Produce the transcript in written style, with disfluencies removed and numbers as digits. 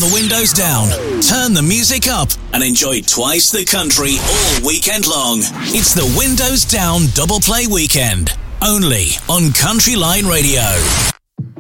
the windows down, turn the music up, and enjoy twice the country all weekend long. It's the Windows Down Double Play Weekend, only on Country Line Radio.